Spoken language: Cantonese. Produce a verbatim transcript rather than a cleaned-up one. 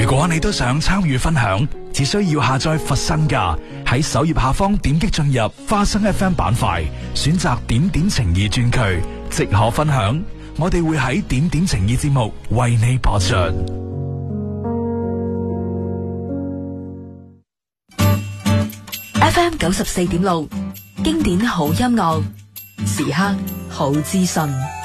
如果你都想參與分享，只需要下載佛生㗎，喺首頁下方點擊進入花生 F M 板塊，選擇點點情意專區，即可分享。我哋會喺點點情意節目為你播出。 F M 九十四點六，經典好音樂，時刻好資訊。